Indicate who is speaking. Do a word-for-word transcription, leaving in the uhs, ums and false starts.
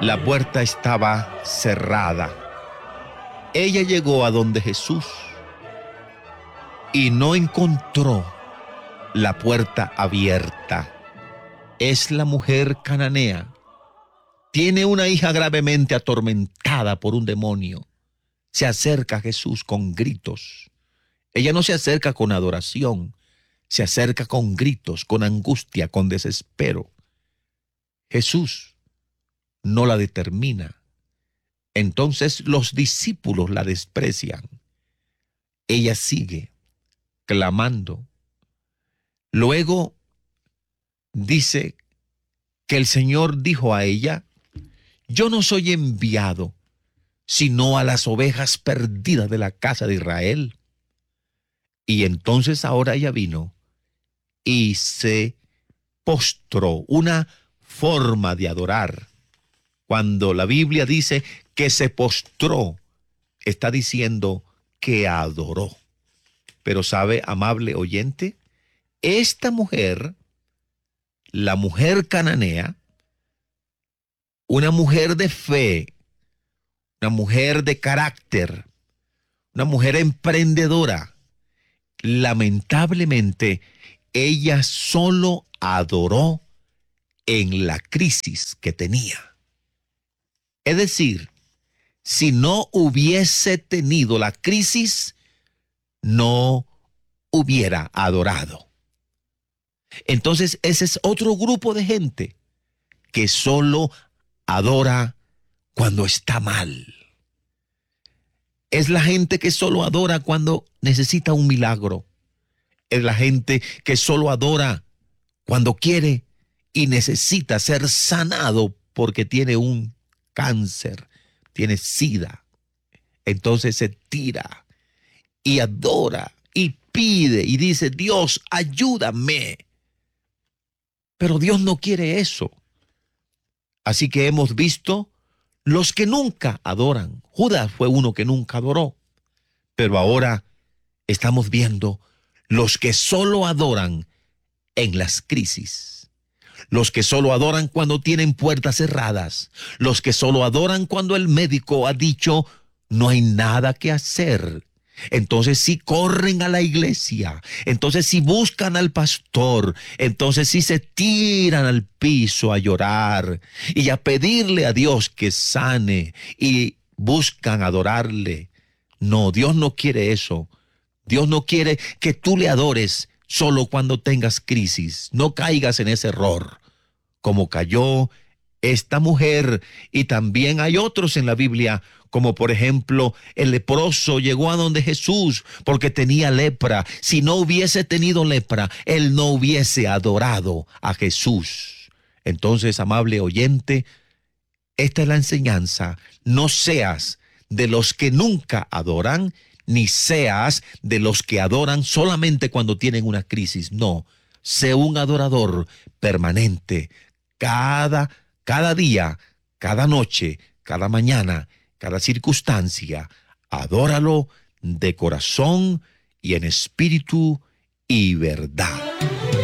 Speaker 1: La puerta estaba cerrada. Ella llegó a donde Jesús y no encontró la puerta abierta. Es la mujer cananea. Tiene una hija gravemente atormentada por un demonio. Se acerca a Jesús con gritos. Ella no se acerca con adoración, se acerca con gritos, con angustia, con desespero. Jesús no la determina. Entonces los discípulos la desprecian. Ella sigue clamando. Luego dice que el Señor dijo a ella: yo no soy enviado sino a las ovejas perdidas de la casa de Israel. Y entonces ahora ella vino y se postró, una forma de adorar. Cuando la Biblia dice que se postró, está diciendo que adoró. Pero sabe, amable oyente, esta mujer, la mujer cananea, una mujer de fe, una mujer de carácter, una mujer emprendedora, lamentablemente, ella solo adoró en la crisis que tenía. Es decir, si no hubiese tenido la crisis, no hubiera adorado. Entonces, ese es otro grupo de gente que solo adora cuando está mal. Es la gente que solo adora cuando necesita un milagro. Es la gente que solo adora cuando quiere y necesita ser sanado porque tiene un cáncer, tiene sida. Entonces se tira y adora y pide y dice: Dios, ayúdame. Pero Dios no quiere eso. Así que hemos visto los que nunca adoran. Judas fue uno que nunca adoró. Pero ahora estamos viendo los que solo adoran en las crisis. Los que solo adoran cuando tienen puertas cerradas. Los que solo adoran cuando el médico ha dicho: no hay nada que hacer. Entonces sí corren a la iglesia, entonces sí buscan al pastor, entonces sí se tiran al piso a llorar y a pedirle a Dios que sane y buscan adorarle. No, Dios no quiere eso. Dios no quiere que tú le adores solo cuando tengas crisis. No caigas en ese error, como cayó esta mujer, y también hay otros en la Biblia, como por ejemplo el leproso llegó a donde Jesús porque tenía lepra. Si no hubiese tenido lepra, él no hubiese adorado a Jesús. Entonces, amable oyente, esta es la enseñanza: no seas de los que nunca adoran, ni seas de los que adoran solamente cuando tienen una crisis. No, sé un adorador permanente, cada, cada día, cada noche, cada mañana, cada circunstancia. Adóralo de corazón y en espíritu y verdad.